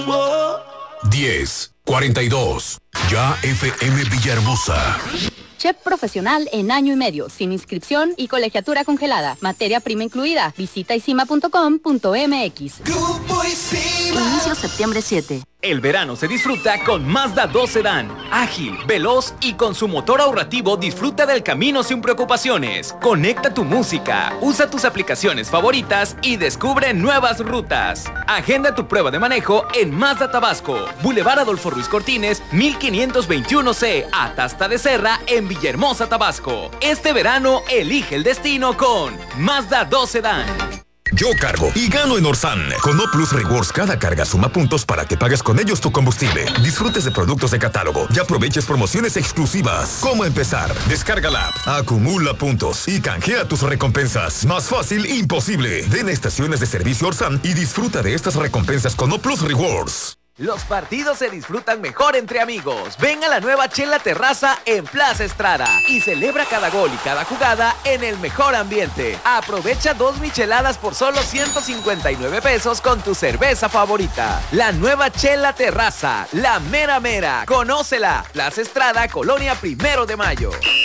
10:42. Ya FM Villahermosa. Chef profesional en año y medio, sin inscripción y colegiatura congelada. Materia prima incluida. Visita isima.com.mx. Grupo Isima. Inicio septiembre 7. El verano se disfruta con Mazda 2 Sedán. Ágil, veloz y con su motor ahorrativo disfruta del camino sin preocupaciones. Conecta tu música, usa tus aplicaciones favoritas y descubre nuevas rutas. Agenda tu prueba de manejo en Mazda Tabasco, Boulevard Adolfo Ruiz Cortines, 1521C, Atasta de Serra, en Villahermosa, Tabasco. Este verano elige el destino con Mazda 2 Sedán. Yo cargo y gano en Orsan. Con O Plus Rewards, cada carga suma puntos para que pagues con ellos tu combustible. Disfrutes de productos de catálogo y aproveches promociones exclusivas. ¿Cómo empezar? Descarga la app, acumula puntos y canjea tus recompensas. Más fácil, imposible. Ven a estaciones de servicio Orsan y disfruta de estas recompensas con O Plus Rewards. Los partidos se disfrutan mejor entre amigos. Ven a la nueva Chela Terraza en Plaza Estrada y celebra cada gol y cada jugada en el mejor ambiente. Aprovecha 2 micheladas por solo 159 pesos con tu cerveza favorita. La nueva Chela Terraza, la mera mera. Conócela. Plaza Estrada, Colonia 1 de Mayo.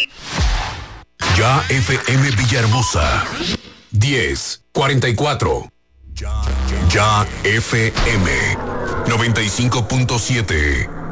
Ya FM Villahermosa. 10:44. Ya FM 95.7.